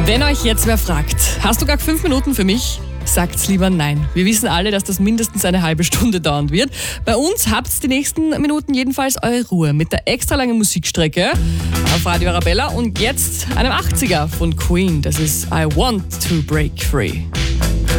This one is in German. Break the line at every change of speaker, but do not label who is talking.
Wenn euch jetzt wer fragt, hast du gar 5 Minuten für mich? Sagt's lieber nein. Wir wissen alle, dass das mindestens eine halbe Stunde dauern wird. Bei uns habt's die nächsten Minuten jedenfalls eure Ruhe mit der extra langen Musikstrecke auf Radio Arabella und jetzt einem 80er von Queen. Das ist I Want to Break Free.